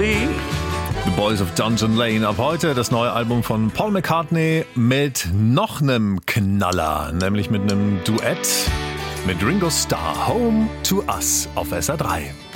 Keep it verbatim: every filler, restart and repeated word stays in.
Lee. The Boys of Dungeon Lane. Ab heute das neue Album von Paul McCartney mit noch einem Knaller, nämlich mit einem Duett mit Ringo Starr. Home to Us auf S R drei.